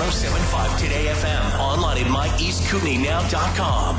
107.5 Today FM. Online at MyEastKootenayNow.com.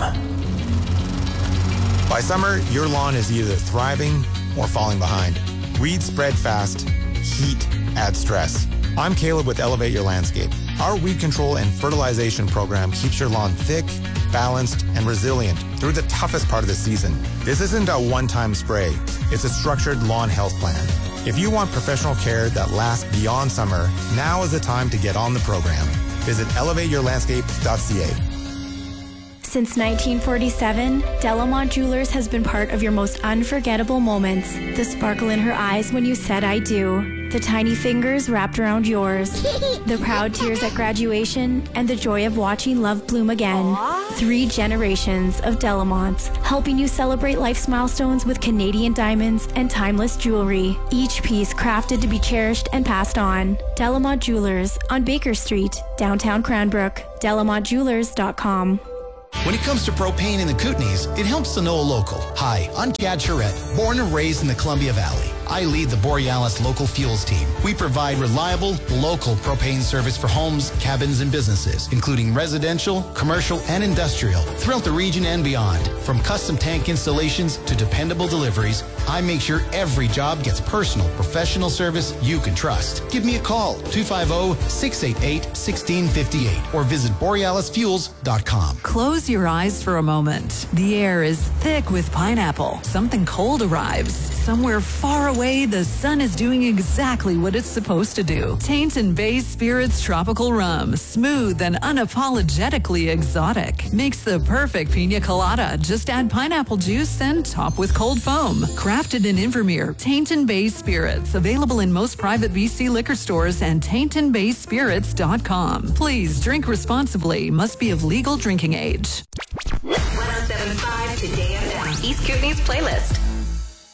By summer, your lawn is either thriving or falling behind. Weeds spread fast. Heat adds stress. I'm Caleb with Elevate Your Landscape. Our weed control and fertilization program keeps your lawn thick, balanced, and resilient through the toughest part of the season. This isn't a one-time spray. It's a structured lawn health plan. If you want professional care that lasts beyond summer, now is the time to get on the program. Visit elevateyourlandscape.ca. Since 1947, Delamont Jewelers has been part of your most unforgettable moments. The sparkle in her eyes when you said I do. The tiny fingers wrapped around yours. The proud tears at graduation and the joy of watching love bloom again. Aww. 3 generations of Delamonts, helping you celebrate life's milestones with Canadian diamonds and timeless jewelry. Each piece crafted to be cherished and passed on. Delamont Jewelers on Baker Street, downtown Cranbrook. DelamontJewelers.com. When it comes to propane in the Kootenays, it helps to know a local. Hi, I'm Chad Charette, born and raised in the Columbia Valley. I lead the Borealis Local Fuels team. We provide reliable, local propane service for homes, cabins, and businesses, including residential, commercial, and industrial, throughout the region and beyond. From custom tank installations to dependable deliveries, I make sure every job gets personal, professional service you can trust. Give me a call, 250-688-1658, or visit BorealisFuels.com. Close your eyes for a moment. The air is thick with pineapple. Something cold arrives. Somewhere far away, the sun is doing exactly what it's supposed to do. Tainton Bay Spirits Tropical Rum, smooth and unapologetically exotic. Makes the perfect pina colada. Just add pineapple juice and top with cold foam. Crafted in Invermere, Tainton Bay Spirits. Available in most private BC liquor stores and TaintonBaySpirits.com. Please drink responsibly. Must be of legal drinking age. 107.5 Today FM. East Kootenay's playlist.